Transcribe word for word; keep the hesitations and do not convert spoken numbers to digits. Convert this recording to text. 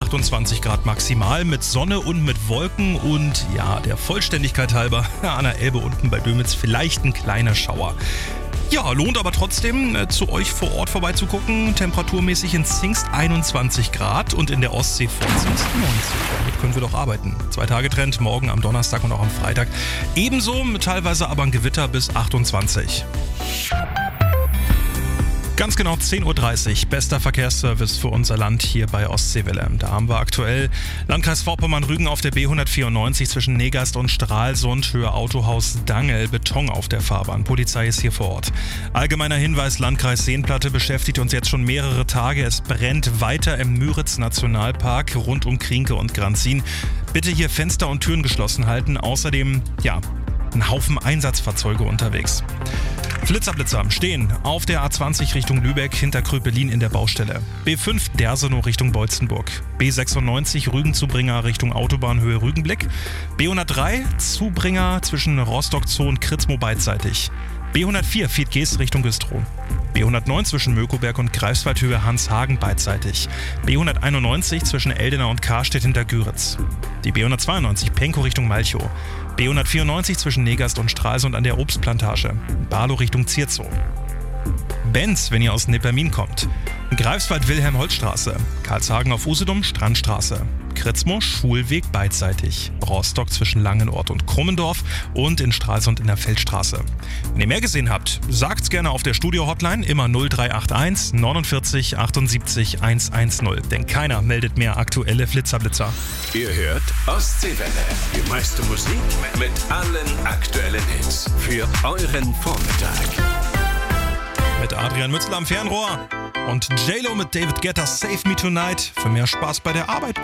achtundzwanzig Grad maximal mit Sonne und mit Wolken und ja, der Vollständigkeit halber an der Elbe unten bei Dömitz vielleicht ein kleiner Schauer. Ja, lohnt aber trotzdem, äh, zu euch vor Ort vorbeizugucken. Temperaturmäßig in Zingst einundzwanzig Grad und in der Ostsee vor Zingst neunzig. Damit können wir doch arbeiten. Zwei Tage Trend, morgen am Donnerstag und auch am Freitag. Ebenso, teilweise aber ein Gewitter bis achtundzwanzig. Ganz genau zehn Uhr dreißig, bester Verkehrsservice für unser Land hier bei Ostseewelle. Da haben wir aktuell Landkreis Vorpommern-Rügen auf der B hundertvierundneunzig zwischen Negast und Stralsund, Höhe Autohaus Dangel, Beton auf der Fahrbahn. Polizei ist hier vor Ort. Allgemeiner Hinweis, Landkreis Seenplatte beschäftigt uns jetzt schon mehrere Tage. Es brennt weiter im Müritz-Nationalpark rund um Krienke und Granzin. Bitte hier Fenster und Türen geschlossen halten. Außerdem, ja, ein Haufen Einsatzfahrzeuge unterwegs. Flitzerblitzer stehen auf der A zwanzig Richtung Lübeck hinter Kröpelin in der Baustelle. B fünf Dersenow Richtung Beutzenburg. B sechsundneunzig Rügen-Zubringer Richtung Autobahnhöhe Rügenblick. B hundertdrei Zubringer zwischen Rostock Zoo und Kritzmo beidseitig. B hundertvier Fiedges Richtung Güstrow. B hundertneun zwischen Mökoberg und Greifswaldhöhe Hanshagen beidseitig. B hunderteinundneunzig zwischen Eldena und Karstedt hinter Güritz. Die B hundertzweiundneunzig Penkow Richtung Malchow. B hundertvierundneunzig zwischen Negast und Stralsund an der Obstplantage. Barlow Richtung Zierzow. Benz, wenn ihr aus Nippermin kommt. Greifswald-Wilhelm-Holtstraße. Karlshagen auf Usedom, Strandstraße. Kritzmo, Schulweg beidseitig. Rostock zwischen Langenort und Krummendorf und in Stralsund in der Feldstraße. Wenn ihr mehr gesehen habt, sagt's gerne auf der Studio-Hotline, immer null drei acht eins neunundvierzig achtundsiebzig hundertzehn. Denn keiner meldet mehr aktuelle Flitzerblitzer. Ihr hört Ostseewelle. Die meiste Musik mit allen aktuellen Hits. Für euren Vormittag. Mit Adrian Mützler am Fernrohr und J-Lo mit David Guetta Save Me Tonight für mehr Spaß bei der Arbeit.